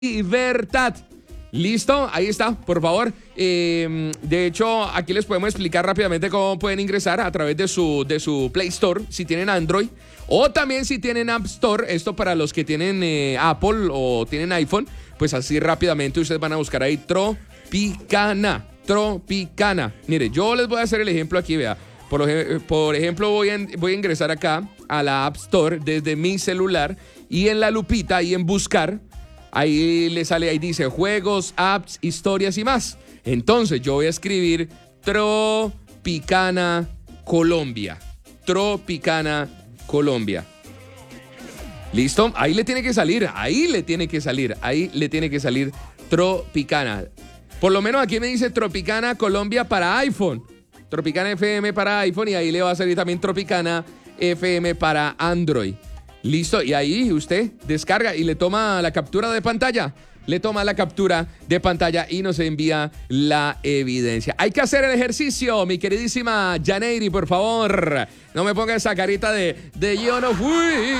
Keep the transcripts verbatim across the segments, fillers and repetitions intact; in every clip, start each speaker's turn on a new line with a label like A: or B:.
A: libertad. ¿Listo? Ahí está, por favor. Eh, de hecho, aquí les podemos explicar rápidamente cómo pueden ingresar a través de su, de su Play Store, si tienen Android, o también si tienen App Store. Esto para los que tienen eh, Apple o tienen iPhone, pues así rápidamente ustedes van a buscar ahí Tropicana, Tropicana. Mire, yo les voy a hacer el ejemplo aquí, vea. Por, por ejemplo, voy a, voy a ingresar acá a la App Store desde mi celular y en la lupita y en buscar, ahí le sale, ahí dice juegos, apps, historias y más. Entonces yo voy a escribir Tropicana Colombia. Tropicana Colombia. ¿Listo? Ahí le tiene que salir, ahí le tiene que salir, ahí le tiene que salir Tropicana. Por lo menos aquí me dice Tropicana Colombia para iPhone. Tropicana F M para iPhone y ahí le va a salir también Tropicana F M para Android. Listo, y ahí usted descarga y le toma la captura de pantalla. Le toma la captura de pantalla y nos envía la evidencia. Hay que hacer el ejercicio, mi queridísima Janeiri, por favor. No me ponga esa carita de, de yo no fui.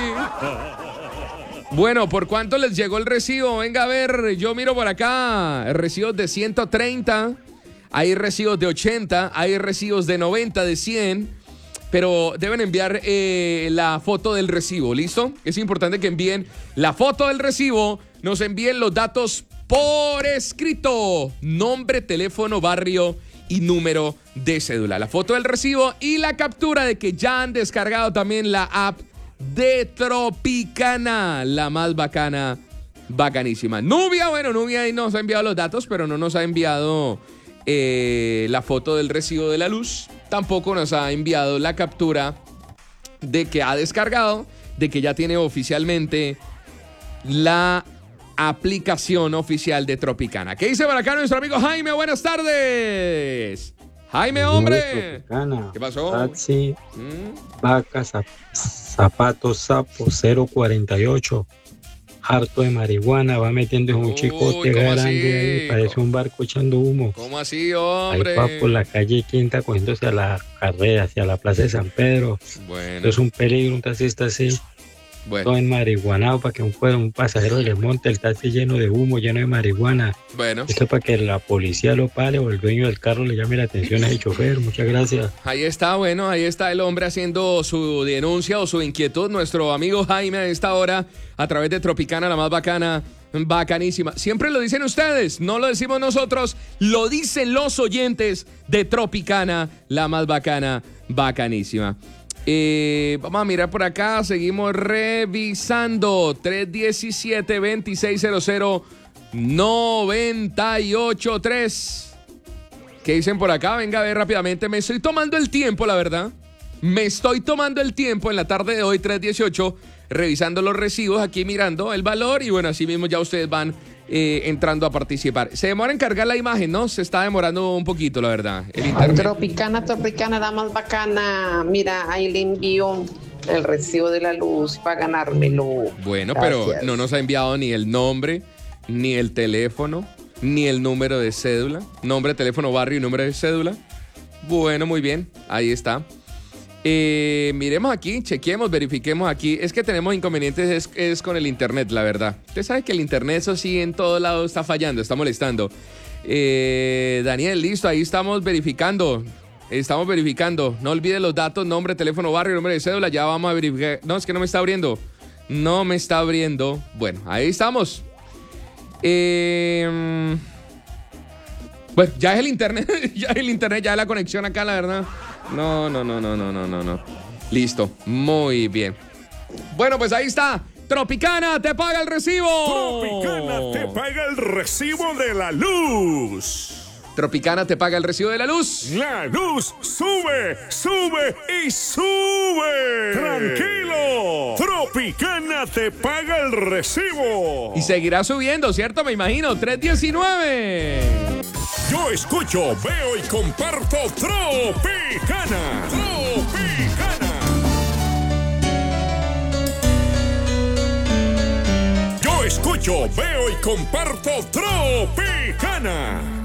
A: Bueno, ¿por cuánto les llegó el recibo? Venga a ver, yo miro por acá. Recibos de ciento treinta, hay recibos de ochenta, hay recibos de noventa, de cien. Pero deben enviar eh, la foto del recibo, ¿listo? Es importante que envíen la foto del recibo, nos envíen los datos por escrito, nombre, teléfono, barrio y número de cédula. La foto del recibo y la captura de que ya han descargado también la app de Tropicana, la más bacana, bacanísima. Nubia, bueno, Nubia ahí nos ha enviado los datos, pero no nos ha enviado eh, la foto del recibo de la luz. Tampoco nos ha enviado la captura de que ha descargado, de que ya tiene oficialmente la aplicación oficial de Tropicana. ¿Qué dice por acá nuestro amigo Jaime? Buenas tardes. Jaime, hombre.
B: Tropicana,
A: ¿Qué pasó?
B: Taxi,
A: ¿Mm?
B: vaca, zap, zapato, sapo, cero cuarenta y ocho. Harto de marihuana, va metiendo un chicote
A: Uy, ¿cómo
B: grande
A: así?
B: ahí, parece un barco echando humo.
A: ¿Cómo así,
B: Ahí
A: hombre?
B: va por la calle Quinta cogiéndose a la carrera, hacia la plaza de San Pedro.
A: Bueno,
B: Es un peligro un taxista así,
A: bueno,
B: todo enmarihuanado, para que un, un pasajero le monte el taxi lleno de humo, lleno de marihuana.
A: bueno.
B: Esto es para que la policía lo pare o el dueño del carro le llame la atención a ese chofer. Muchas gracias.
A: Ahí está, bueno, ahí está el hombre haciendo su denuncia o su inquietud. Nuestro amigo Jaime a esta hora, a través de Tropicana, la más bacana, bacanísima. Siempre lo dicen ustedes, no lo decimos nosotros, lo dicen los oyentes de Tropicana, la más bacana, bacanísima. Eh, vamos a mirar por acá, seguimos revisando. Tres diecisiete, veintiséis cero cero, noventa y ocho tres. ¿Qué dicen por acá? Venga a ver rápidamente. Me estoy tomando el tiempo, la verdad. Me estoy tomando el tiempo en la tarde de hoy, tres dieciocho, revisando los recibos, aquí mirando el valor. Y bueno, así mismo ya ustedes van eh, entrando a participar. Se demora en cargar la imagen, ¿no? Se está demorando un poquito, la verdad. El internet.
C: Tropicana, Tropicana, la más bacana. Mira, ahí le envío el recibo de la luz para ganármelo.
A: Bueno,
C: Gracias.
A: pero no nos ha enviado ni el nombre, ni el teléfono, ni el número de cédula. Nombre, teléfono, barrio y número de cédula. Bueno, muy bien. Ahí está. Eh, miremos aquí, chequeemos, verifiquemos aquí. Es que tenemos inconvenientes es, es con el internet, la verdad. Usted sabe que el internet, eso sí, en todo lado está fallando, está molestando. Eh, Daniel, listo, ahí estamos verificando. Estamos verificando. No olvide los datos, nombre, teléfono, barrio, número de cédula. Ya vamos a verificar. No, es que no me está abriendo. No me está abriendo. Bueno, ahí estamos. Eh, bueno, ya es el internet. Ya es el internet, ya es la conexión acá, la verdad. No, no, no, no, no, no, no, no. Listo, muy bien. Bueno, pues ahí está. Tropicana te paga el recibo.
D: Tropicana te paga el recibo de la luz.
A: Tropicana te paga el recibo de la luz.
D: La luz sube, sube y sube. Tranquilo. Tropicana te paga el recibo.
A: Y seguirá subiendo, ¿cierto? Me imagino. tres diecinueve.
D: Yo escucho, veo y comparto Tropicana. Tropicana. Yo escucho, veo y comparto Tropicana.